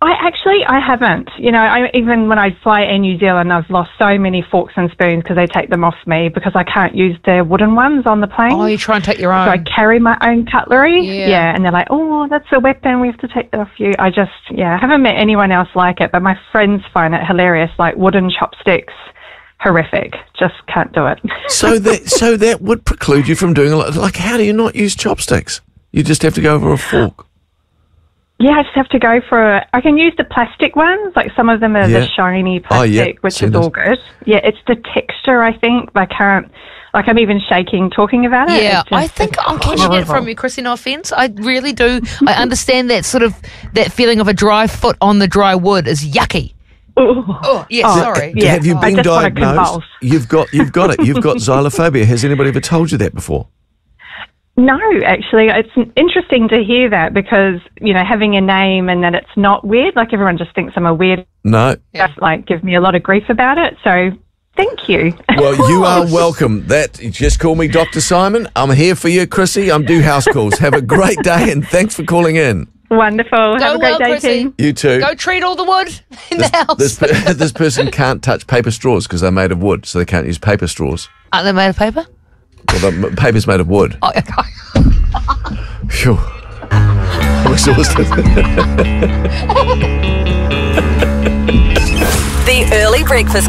I haven't. You know, even when I fly in New Zealand, I've lost so many forks and spoons because they take them off me because I can't use their wooden ones on the plane. Oh, you try and take your own. So I carry my own cutlery. Yeah. And they're like, oh, that's a weapon. We have to take that off you. I haven't met anyone else like it, but my friends find it hilarious, like wooden chopsticks. Horrific. Just can't do it. So that would preclude you from doing a lot. Like, how do you not use chopsticks? You just have to go over a fork. Yeah, I just have to go for I can use the plastic ones, like some of them are the shiny plastic, which is all good. Yeah, it's the texture, I think. I can't, like I'm even shaking talking about it. Yeah, I think I'm catching it from you, Chrissy, no offence. I really do. I understand that that feeling of a dry foot on the dry wood is yucky. Oh, yeah, sorry. Yeah, have you been diagnosed? You've got it. You've got xylophobia. Has anybody ever told you that before? No, actually, it's interesting to hear that because, you know, having a name and that it's not weird, like everyone just thinks I'm a weird. No. Like, give me a lot of grief about it. So, thank you. Well, you are welcome. Just call me Dr. Simon. I'm here for you, Chrissy. I'm due house calls. Have a great day and thanks for calling in. Wonderful. Have a great day, Chrissy. team. You too. Go treat all the wood in the house. This person can't touch paper straws because they're made of wood, so they can't use paper straws. Aren't they made of paper? Well, the paper's made of wood. Oh, okay. Phew. I'm exhausted. The Early Breakfast